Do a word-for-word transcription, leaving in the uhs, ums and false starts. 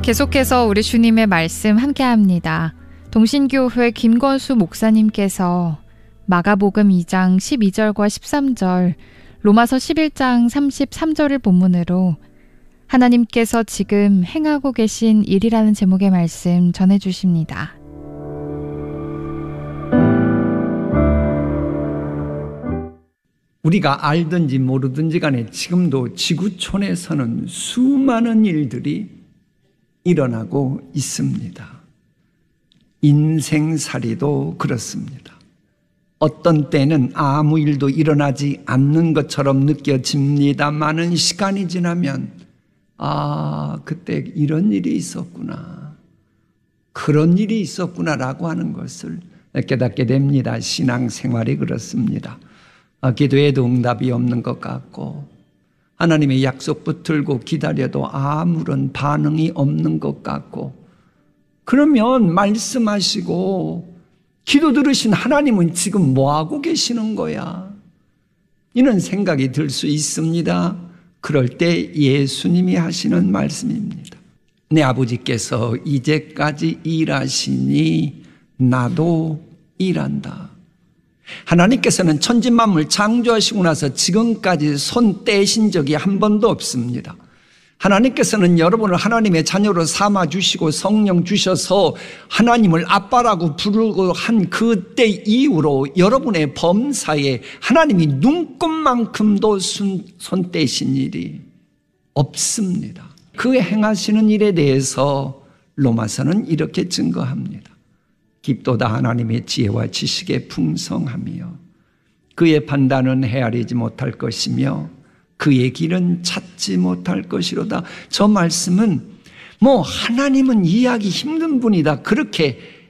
계속해서 우리 주님의 말씀 함께합니다. 동신교회 김건수 목사님께서 마가복음 이 장 십이 절과 십삼 절, 로마서 십일 장 삼십삼 절을 본문으로 하나님께서 지금 행하고 계신 일이라는 제목의 말씀 전해주십니다. 우리가 알든지 모르든지 간에 지금도 지구촌에서는 수많은 일들이 일어나고 있습니다. 인생살이도 그렇습니다. 어떤 때는 아무 일도 일어나지 않는 것처럼 느껴집니다만은 시간이 지나면 아, 그때 이런 일이 있었구나, 그런 일이 있었구나라고 하는 것을 깨닫게 됩니다. 신앙생활이 그렇습니다. 기도해도 응답이 없는 것 같고 하나님의 약속 붙들고 기다려도 아무런 반응이 없는 것 같고, 그러면 말씀하시고 기도 들으신 하나님은 지금 뭐하고 계시는 거야? 이런 생각이 들 수 있습니다. 그럴 때 예수님이 하시는 말씀입니다. 내 아버지께서 이제까지 일하시니 나도 일한다. 하나님께서는 천지만물 창조하시고 나서 지금까지 손 떼신 적이 한 번도 없습니다. 하나님께서는 여러분을 하나님의 자녀로 삼아주시고 성령 주셔서 하나님을 아빠라고 부르고 한 그때 이후로 여러분의 범사에 하나님이 눈꼽만큼도 손 떼신 일이 없습니다. 그 행하시는 일에 대해서 로마서는 이렇게 증거합니다. 깊도다 하나님의 지혜와 지식에 풍성하며 그의 판단은 헤아리지 못할 것이며 그의 길은 찾지 못할 것이로다. 저 말씀은 뭐 하나님은 이해하기 힘든 분이다, 그렇게